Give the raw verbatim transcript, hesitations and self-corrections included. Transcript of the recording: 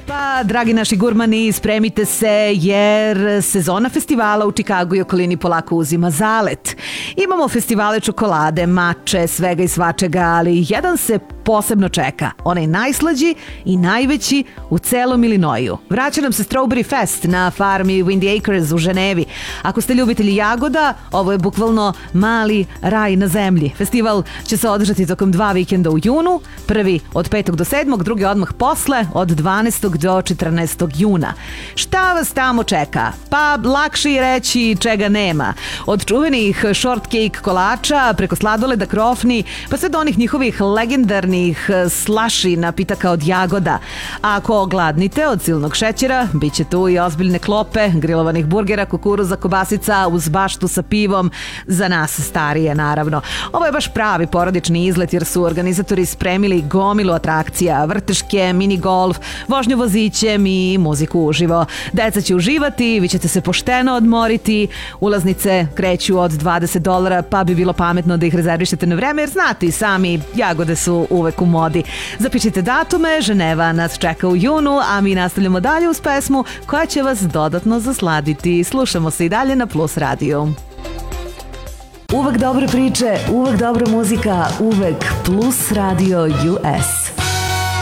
Pa, dragi naši gurmani, spremite se jer sezona festivala u Čikagu i okolini polako uzima zalet. Imamo festivale čokolade, mače, svega i svačega, ali jedan se posebno čeka. Onaj najslađi i najveći u celom Illinoisu. Vraća nam se Strawberry Fest na farmi Windy Acres u Ženevi. Ako ste ljubitelji jagoda, ovo je bukvalno mali raj na zemlji. Festival će se održati tokom dva vikenda u junu, prvi od petog do sedmog, drugi odmah posle od dvanaestog do četrnaestog juna. Šta vas tamo čeka? Pa lakše je reći čega nema. Od čuvenih shortcake kolača, preko sladoleda krofni, pa sve do onih njihovih legendarnih slaši napitaka od jagoda. A ako ogladnite od silnog šećera, bit će tu i ozbiljne klope, grilovanih burgera, kukuruza, kobasica uz baštu sa pivom, za nas starije naravno. Ovo je baš pravi porodični izlet jer su organizatori spremili gomilu atrakcija, vrteške, mini golf, vožnju vozićem i muziku uživo. Deca će uživati, vi ćete se pošteno odmoriti, ulaznice kreću od dvadeset dolara, pa bi bilo pametno da ih rezervišete na vreme jer znate i sami, jagode su uvek u modi. Zapišite datume, Ženeva nas čeka u junu, a mi nastavljamo dalje uz pesmu koja će vas dodatno zasladiti. Slušamo se i dalje na Plus radiju. Uvek dobre priče, uvek dobra muzika, uvek Plus radio U S.